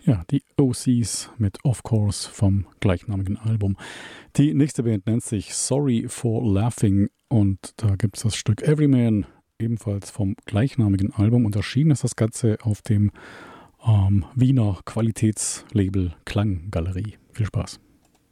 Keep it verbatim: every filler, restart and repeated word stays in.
Ja, die O Cs mit Of Course vom gleichnamigen Album. Die nächste Band nennt sich Sorry for Laughing und da gibt es das Stück Everyman, ebenfalls vom gleichnamigen Album. Und erschienen ist das Ganze auf dem ähm, Wiener Qualitätslabel Klanggalerie. Viel Spaß.